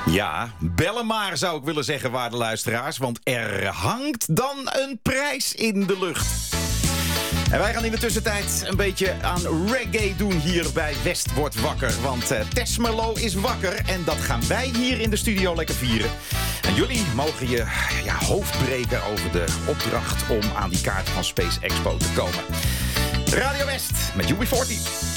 Ja, bellen maar zou ik willen zeggen, waarde luisteraars. Want er hangt dan een prijs in de lucht. En wij gaan in de tussentijd een beetje aan reggae doen hier bij West wordt wakker. Want Tess Merlot is wakker en dat gaan wij hier in de studio lekker vieren. En jullie mogen je hoofd breken over de opdracht om aan die kaart van Space Expo te komen. Radio West met UB40.